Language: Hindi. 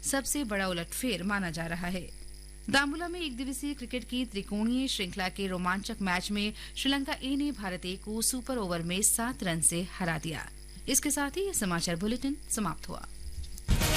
सबसे बड़ा उलटफेर माना जा रहा है। दाम्बुला में एक दिवसीय क्रिकेट की त्रिकोणीय श्रृंखला के रोमांचक मैच में श्रीलंका ए ने भारत ए को सुपर ओवर में 7 रन से हरा दिया। इसके साथ ही यह समाचार बुलेटिन समाप्त हुआ।